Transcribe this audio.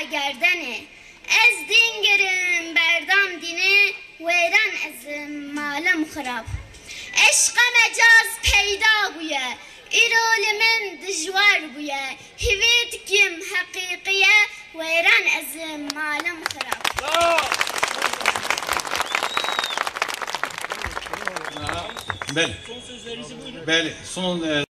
gerdeni. Ez dingerim berdam dini, veyran ezim malım xarab. Eşqa mecaz peyda buye, İrolimin dijvar buye. Hivit kim hakikiye, veyran ezim malım xarab. Bəli. Bəli, son